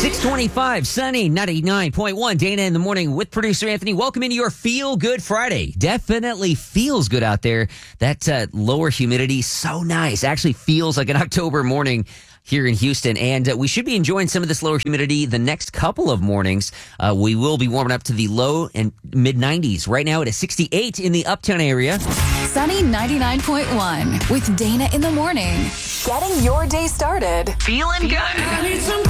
625, sunny, 99.1. Dana in the morning with producer Anthony. Welcome into your Feel Good Friday. Definitely feels good out there. That lower humidity, so nice. Actually feels like an October morning here in Houston. And we should be enjoying some of this lower humidity the next couple of mornings. We will be warming up to the low and mid 90s. Right now it is 68 in the uptown area. Sunny 99.1 with Dana in the morning. Getting your day started. Feeling good.